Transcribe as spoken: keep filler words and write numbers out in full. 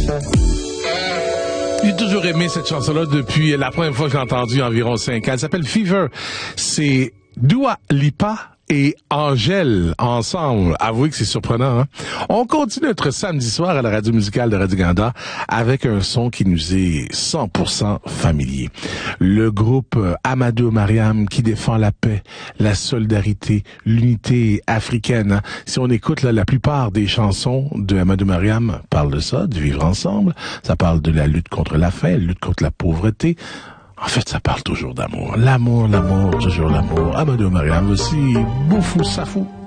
J'ai toujours aimé cette chanson-là depuis la première fois que j'ai entendu, environ cinq ans. Elle s'appelle Fever. C'est Dua Lipa et Angèle ensemble. Avouez que c'est surprenant, hein? On continue notre samedi soir à la radio musicale de Radio-Canada avec un son qui nous est cent pour cent familier. Le groupe Amadou Mariam qui défend la paix, la solidarité, l'unité africaine. Hein? Si on écoute là, la plupart des chansons de Amadou Mariam parlent de ça, du vivre ensemble. Ça parle de la lutte contre la faim, la lutte contre la pauvreté. En fait, ça parle toujours d'amour. L'amour, l'amour, toujours l'amour. Amadou Mariam aussi, Boufou Safou.